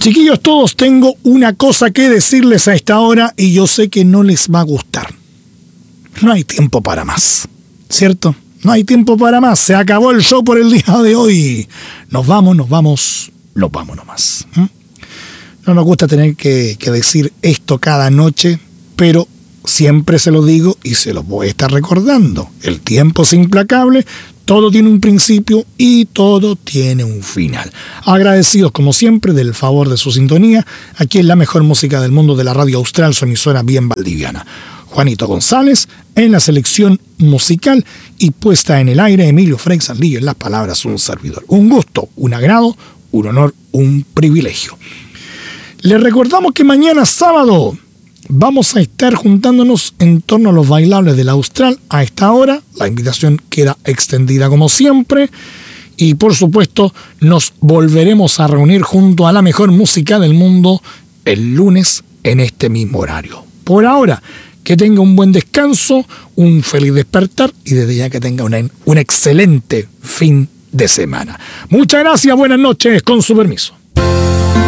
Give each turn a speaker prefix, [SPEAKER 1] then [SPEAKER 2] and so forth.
[SPEAKER 1] Chiquillos todos, tengo una cosa que decirles a esta hora y yo sé que no les va a gustar. No hay tiempo para más, ¿cierto? No hay tiempo para más, se acabó el show por el día de hoy. Nos vamos nomás. No nos gusta tener que decir esto cada noche, pero siempre se lo digo y se lo voy a estar recordando. El tiempo es implacable, todo tiene un principio y todo tiene un final. Agradecidos como siempre del favor de su sintonía, aquí en la mejor música del mundo de la radio austral, su emisora bien valdiviana. Juanito González en la selección musical y puesta en el aire Emilio Frey Sandillo en las palabras, un servidor. Un gusto, un agrado, un honor, un privilegio. Les recordamos que mañana sábado vamos a estar juntándonos en torno a los bailables del Austral a esta hora. La invitación queda extendida como siempre. Y por supuesto nos volveremos a reunir junto a la mejor música del mundo el lunes en este mismo horario. Por ahora, que tenga un buen descanso, un feliz despertar y desde ya que tenga un excelente fin de semana. Muchas gracias, buenas noches, con su permiso.